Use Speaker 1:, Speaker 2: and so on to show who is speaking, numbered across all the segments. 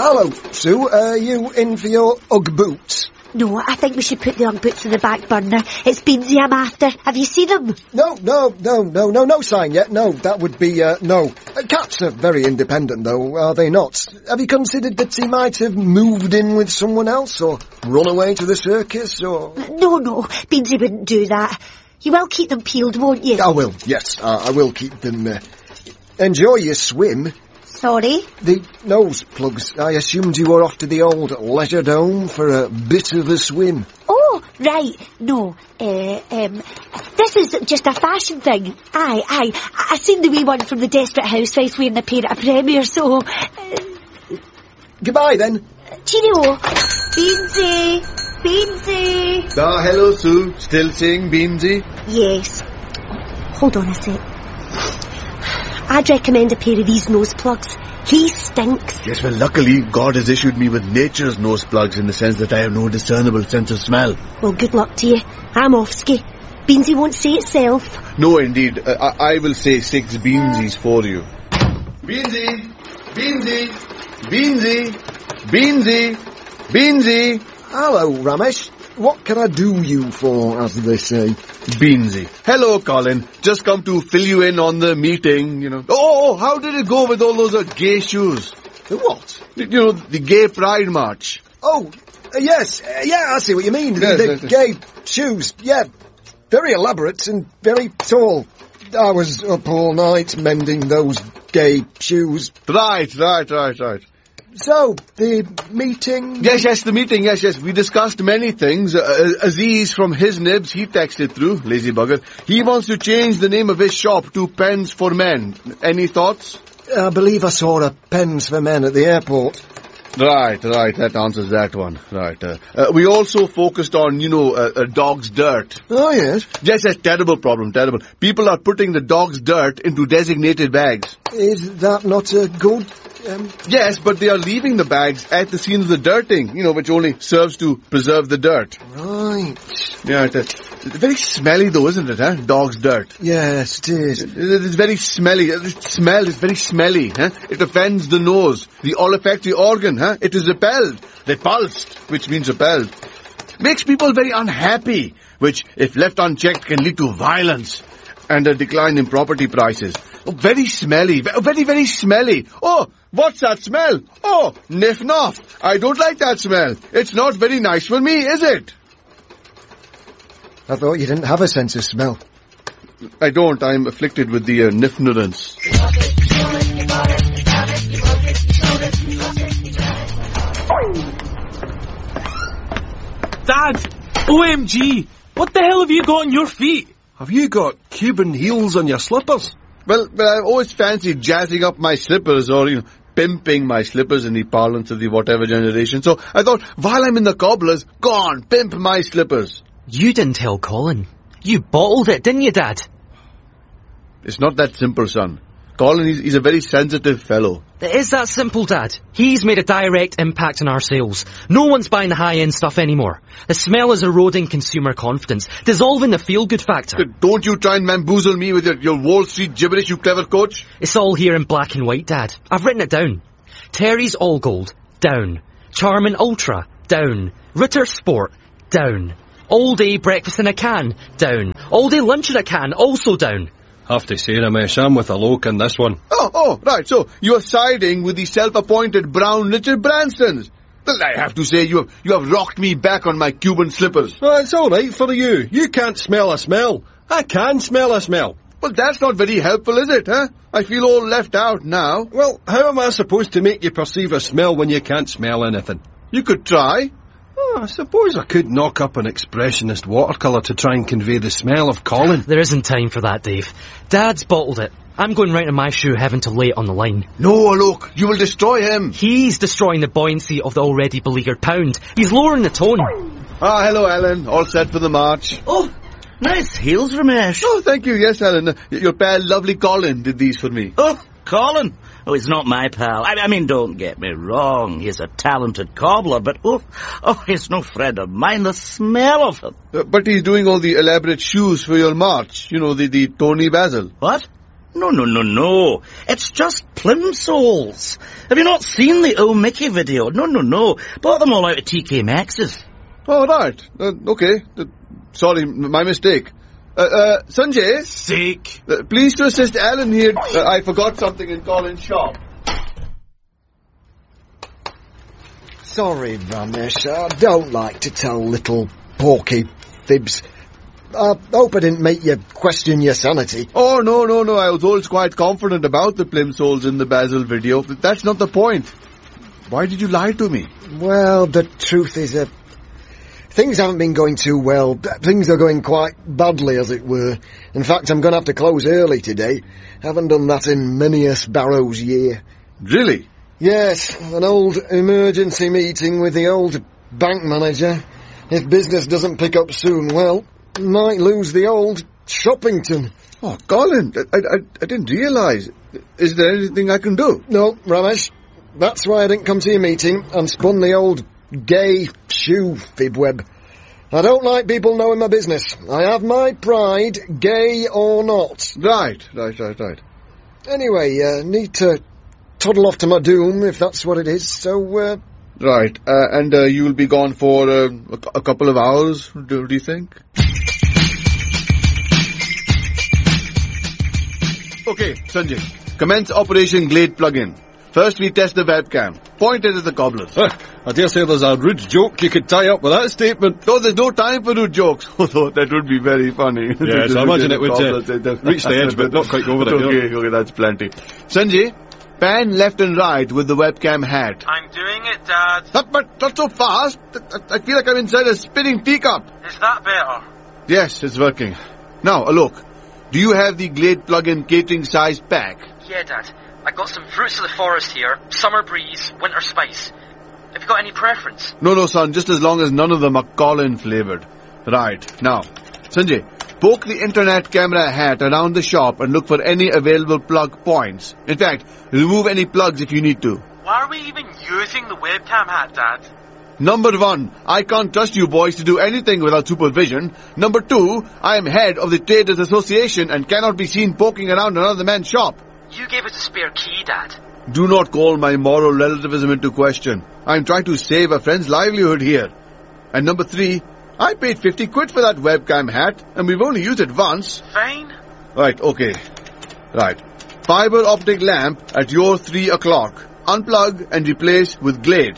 Speaker 1: Hello, Sue. Are you in for your Ugg boots?
Speaker 2: No, I think we should put the Ugg boots in the back burner. It's Beansy I'm after. Have you seen him?
Speaker 1: No sign yet. No, that would be, no. Cats are very independent, though, are they not? Have you considered that he might have moved in with someone else, or run away to the circus, or...
Speaker 2: No, Beansy wouldn't do that. You will keep them peeled, won't you?
Speaker 1: I will, yes. I will keep them, Enjoy your swim.
Speaker 2: Sorry?
Speaker 1: The nose plugs. I assumed you were off to the old leisure dome for a bit of a swim.
Speaker 2: Oh, right. No. This is just a fashion thing. Aye. I seen the wee one from the Desperate Housewives wearing a pair at a premiere, so...
Speaker 1: Goodbye, then.
Speaker 2: Cheerio. Beansy.
Speaker 3: Hello, Sue. Still seeing Beansy?
Speaker 2: Yes. Hold on a sec. I'd recommend a pair of these nose plugs. He stinks.
Speaker 3: Yes, well, luckily, God has issued me with nature's nose plugs in the sense that I have no discernible sense of smell.
Speaker 2: Well, good luck to you. I'm off-ski. Beansy won't say itself.
Speaker 3: No, indeed. I will say 6 Beansies for you. Beansy!
Speaker 1: Hello, Ramesh. What can I do you for, as they say?
Speaker 3: Beansy. Hello, Colin. Just come to fill you in on the meeting, you know. Oh, how did it go with all those gay shoes?
Speaker 1: The what?
Speaker 3: You know, the gay pride march.
Speaker 1: Oh, yes. I see what you mean.
Speaker 3: Yes.
Speaker 1: Gay shoes. Yeah, very elaborate and very tall. I was up all night mending those gay shoes.
Speaker 3: Right.
Speaker 1: So, the meeting...
Speaker 3: Yes, the meeting, yes. We discussed many things. Aziz from his nibs, he texted through, lazy bugger. He wants to change the name of his shop to Pens for Men. Any thoughts?
Speaker 1: I believe I saw a Pens for Men at the airport.
Speaker 3: Right, that answers that one. Right. We also focused on, dog's dirt.
Speaker 1: Oh, yes?
Speaker 3: Yes, terrible problem, terrible. People are putting the dog's dirt into designated bags.
Speaker 1: Is that not a good...
Speaker 3: Yes, but they are leaving the bags at the scene of the dirting, which only serves to preserve the dirt.
Speaker 1: Right.
Speaker 3: Yeah, it's very smelly though, isn't it, huh? Dog's dirt.
Speaker 1: Yes, it is.
Speaker 3: It's very smelly. The smell is very smelly, huh? It offends the nose, the olfactory organ, huh? It is repulsed, which means repelled. Makes people very unhappy, which, if left unchecked, can lead to violence and a decline in property prices. Oh, very smelly. Very, very smelly. Oh, what's that smell? Oh, niff-noff. I don't like that smell. It's not very nice for me, is it?
Speaker 1: I thought you didn't have a sense of smell.
Speaker 3: I don't. I'm afflicted with the niffnerance.
Speaker 4: Dad! OMG! What the hell have you got on your feet?
Speaker 5: Have you got Cuban heels on your slippers?
Speaker 3: Well, I've always fancied jazzing up my slippers or, pimping my slippers in the parlance of the whatever generation. So I thought, while I'm in the cobblers, go on, pimp my slippers.
Speaker 4: You didn't tell Colin. You bottled it, didn't you, Dad?
Speaker 3: It's not that simple, son. Colin, he's a very sensitive fellow.
Speaker 4: It is that simple, Dad. He's made a direct impact on our sales. No one's buying the high-end stuff anymore. The smell is eroding consumer confidence, dissolving the feel-good factor.
Speaker 3: Don't you try and bamboozle me with your Wall Street gibberish, you clever coach.
Speaker 4: It's all here in black and white, Dad. I've written it down. Terry's All Gold, down. Charmin Ultra, down. Ritter Sport, down. All day breakfast in a can, down. All day lunch in a can, also down.
Speaker 5: Have to say, Ramesh, I'm with a loke in this one.
Speaker 3: Oh, right. So you're siding with the self-appointed brown Richard Bransons. Well, I have to say, you have rocked me back on my Cuban slippers.
Speaker 5: Well, it's all right for you. You can't smell a smell. I can smell a smell.
Speaker 3: Well, that's not very helpful, is it, huh? I feel all left out now.
Speaker 5: Well, how am I supposed to make you perceive a smell when you can't smell anything?
Speaker 3: You could try.
Speaker 5: Oh, I suppose I could knock up an expressionist watercolour to try and convey the smell of Colin.
Speaker 4: There isn't time for that, Dave. Dad's bottled it. I'm going right in my shoe heaven to lay it on the line.
Speaker 3: No, look, you will destroy him.
Speaker 4: He's destroying the buoyancy of the already beleaguered pound. He's lowering the tone.
Speaker 3: Hello, Alan. All set for the march.
Speaker 6: Oh, nice heels, Ramesh.
Speaker 3: Oh, thank you. Yes, Alan. Your pal, lovely Colin, did these for me.
Speaker 6: Oh, Colin? Oh, he's not my pal. I mean, don't get me wrong. He's a talented cobbler, but he's no friend of mine. The smell of him.
Speaker 3: But he's doing all the elaborate shoes for your march. The Tony Basil.
Speaker 6: What? No. It's just plimsolls. Have you not seen the old Mickey video? No. Bought them all out of TK Maxx's.
Speaker 3: Oh, right. Okay. Sorry, my mistake. Sanjay?
Speaker 7: Sake.
Speaker 3: Please to assist Alan here. I forgot something in Colin's shop.
Speaker 1: Sorry, Ramesh. I don't like to tell little porky fibs. I hope I didn't make you question your sanity.
Speaker 3: Oh, no. I was always quite confident about the plimsolls in the Basil video. But that's not the point. Why did you lie to me?
Speaker 1: Well, the truth is, things haven't been going too well. Things are going quite badly, as it were. In fact, I'm going to have to close early today. Haven't done that in many a Sparrow's year.
Speaker 3: Really?
Speaker 1: Yes, an old emergency meeting with the old bank manager. If business doesn't pick up soon, well, might lose the old Shoppington.
Speaker 3: Oh, Colin, I didn't realise. Is there anything I can do?
Speaker 1: No, Ramesh. That's why I didn't come to your meeting and spun the old gay shoe fibweb. I don't like people knowing my business. I have my pride, gay or not.
Speaker 3: Right.
Speaker 1: Anyway, need to toddle off to my doom, if that's what it is, so,
Speaker 3: Right, and you will be gone for a couple of hours, do you think? Okay, Sanjay, commence Operation Glade Plug-in. First we test the webcam. Point it at the cobblers.
Speaker 5: I dare say there's a rude joke you could tie up with that statement.
Speaker 3: No, there's no time for rude jokes. Although that would be very funny.
Speaker 5: Yes, I imagine it would reach the edge, but not quite over it.
Speaker 3: Okay, that's plenty. Sanjay, pan left and right with the webcam hat.
Speaker 7: I'm doing it, Dad.
Speaker 3: But not so fast. I feel like I'm inside a spinning teacup.
Speaker 7: Is that better?
Speaker 3: Yes, it's working. Now, look. Do you have the Glade plug-in catering size pack?
Speaker 8: Yeah, Dad. I got some fruits of the forest here. Summer breeze, winter spice. Have you got any preference?
Speaker 3: No, son. Just as long as none of them are Colin flavoured. Right. Now, Sanjay, poke the internet camera hat around the shop and look for any available plug points. In fact, remove any plugs if you need to.
Speaker 7: Why are we even using the webcam hat, Dad?
Speaker 3: Number 1, I can't trust you boys to do anything without supervision. Number 2, I am head of the Traders Association and cannot be seen poking around another man's shop.
Speaker 8: You gave us a spare key, Dad.
Speaker 3: Do not call my moral relativism into question. I'm trying to save a friend's livelihood here. And number 3, I paid 50 quid for that webcam hat, and we've only used it once.
Speaker 7: Fine.
Speaker 3: Right, okay. Right. Fibre optic lamp at your 3 o'clock. Unplug and replace with Glade.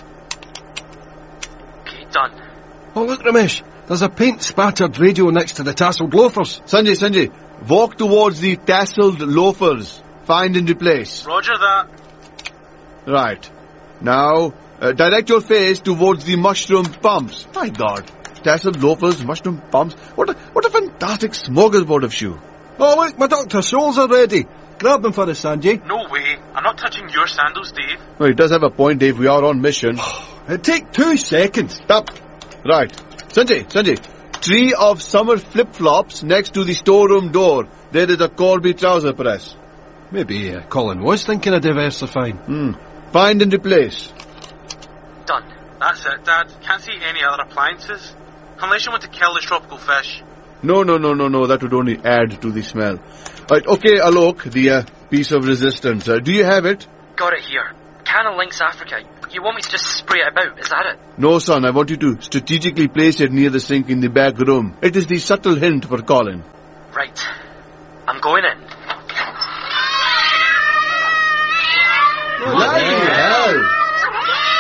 Speaker 8: Okay, done.
Speaker 5: Oh, look, Ramesh. There's a paint-spattered radio next to the tasselled loafers.
Speaker 3: Sanjay, walk towards the tasselled loafers. Find and replace.
Speaker 7: Roger that.
Speaker 3: Right. Now, direct your face towards the mushroom pumps. My God. Tasselled loafers, mushroom pumps. What a fantastic smorgasbord of shoe.
Speaker 5: Oh, look, my Dr. Scholl's are ready. Grab them for us, Sanjay.
Speaker 7: No way. I'm not touching your sandals, Dave.
Speaker 3: Well, he does have a point, Dave. We are on mission.
Speaker 5: It'll take 2 seconds.
Speaker 3: Stop. Right. Sanjay. Tree of summer flip-flops next to the storeroom door. There is a Corby trouser press.
Speaker 5: Maybe Colin was thinking of diversifying.
Speaker 3: Find and replace.
Speaker 8: Done.
Speaker 7: That's it, Dad. Can't see any other appliances. Unless you want to kill the tropical fish.
Speaker 3: No. That would only add to the smell. Right, okay, Alok, the piece of resistance. Do you have it?
Speaker 8: Got it here. Can of Lynx Africa. You want me to just spray it about, is that it?
Speaker 3: No, son, I want you to strategically place it near the sink in the back room. It is the subtle hint for Colin.
Speaker 8: Right. I'm going in.